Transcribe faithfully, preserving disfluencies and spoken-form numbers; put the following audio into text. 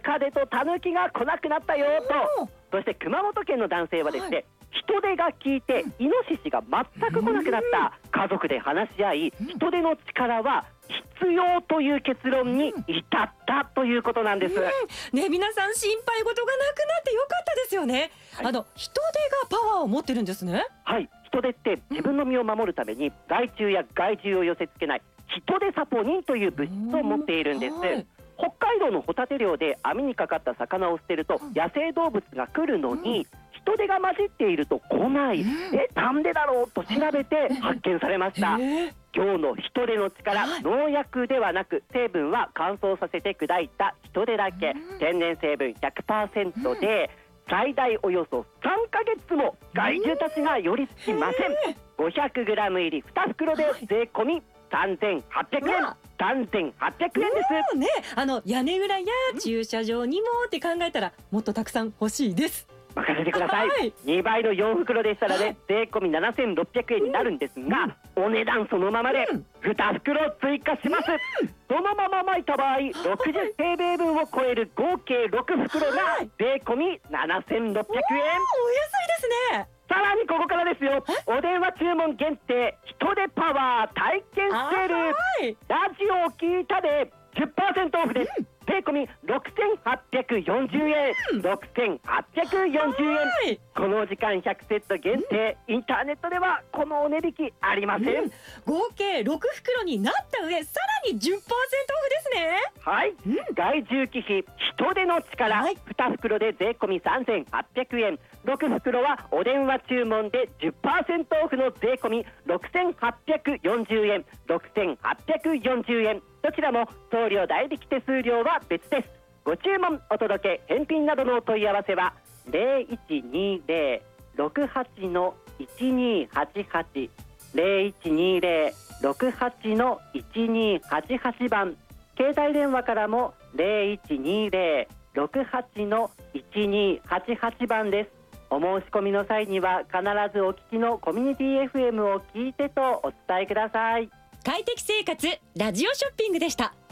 カデとタヌキが来なくなったよと。そして熊本県の男性はですね、はい、人手が効いてイノシシが全く来なくなった。家族で話し合い、人手の力は必要という結論に至ったということなんです、うん、 ね、皆さん心配事がなくなってよかったですよね、はい、あの人手がパワーを持ってるんですね。 はい、人手って自分の身を守るために害虫や害獣を寄せつけない人手サポニンという物質を持っているんです、はい、北海道のホタテ漁で網にかかった魚を捨てると野生動物が来るのに、うん、人手が混じっていると来ない、うん、え、なんでだろうと調べて発見されました、えー、今日の人手の力、はい、農薬ではなく成分は乾燥させて砕いた人手だけ、うん、天然成分 ひゃくパーセント で、うん、最大およそさんかげつも害獣たちが寄りつきません、えー、ごひゃくグラム 入りに袋で税込みさんぜんはっぴゃくえん、さんぜんはっぴゃくえんです、 ね、あの屋根裏や駐車場にもって考えたらもっとたくさん欲しいです。 任せてください、はい、にばいのよん袋でしたらね、税込みななせんろっぴゃくえんになるんですが、うん、お値段そのままでに袋追加します、うん、そのまま巻いた場合ろくじゅう平米分を超える合計ろく袋が税込みななせんろっぴゃくえん、お安いですね。 さらにここからですよ、お電話注文限定人手パワー体験セール、ラジオを聞いたで じゅっパーセント オフです、うん、税込みろくせんはっぴゃくよんじゅうえん、うん、ろくせんはっぴゃくよんじゅうえん、この時間ひゃくセット限定、うん、インターネットではこのお値引きありません、うん、 合計ろく袋になった上さらに じゅっパーセント オフですね。 はい、うん、害獣忌避人手の力、はい、に袋で税込みさんぜんはっぴゃくえん、ろく袋はお電話注文で じゅっパーセント オフの税込みろくせんはっぴゃくよんじゅうえん、ろくせんはっぴゃくよんじゅうえん、どちらも送料代引き手数料は別です。ご注文お届け返品などのお問い合わせは ゼロいちにゼロ ろくはち の いちにはちはち ゼロいちにゼロ ろくはち の いちにはちはち 番、携帯電話からも ゼロいちにゼロ ろくはち の いちにはちはち 番です。お申し込みの際には必ずお聞きのコミュニティ エフエム を聞いてとお伝えください。 快適生活ラジオショッピングでした。